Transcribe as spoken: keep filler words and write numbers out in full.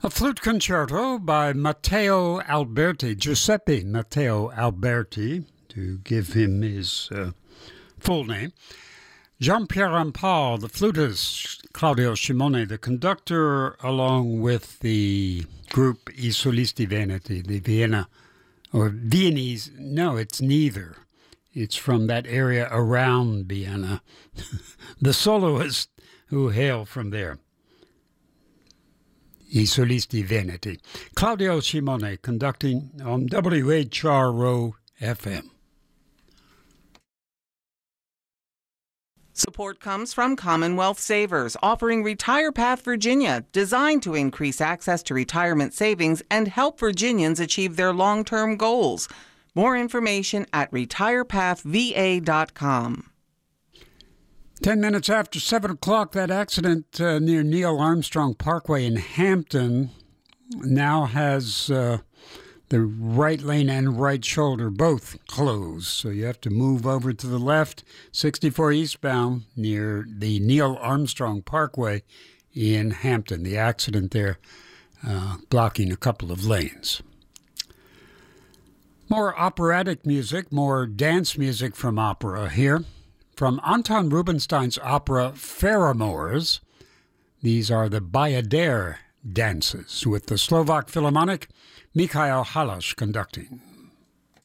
A flute concerto by Matteo Alberti, Giuseppe Matteo Alberti, to give him his uh, full name. Jean-Pierre Rampal, the flutist, Claudio Scimone, the conductor, along with the group I Solisti Veneti, the Vienna, or Viennese, no, it's neither. It's from that area around Vienna. The soloists who hail from there. I Solisti Veneti. Claudio Scimone conducting on W H R O F M. Support comes from Commonwealth Savers, offering RetirePath Virginia, designed to increase access to retirement savings and help Virginians achieve their long-term goals. More information at retire path v a dot com. Ten minutes after seven o'clock, that accident uh, near Neil Armstrong Parkway in Hampton now has uh, the right lane and right shoulder both closed. So you have to move over to the left, sixty-four eastbound near the Neil Armstrong Parkway in Hampton. The accident there uh, blocking a couple of lanes. More operatic music, more dance music from opera here. From Anton Rubinstein's opera Pheromores, these are the Bayadere dances with the Slovak Philharmonic, Mikhail Halash conducting.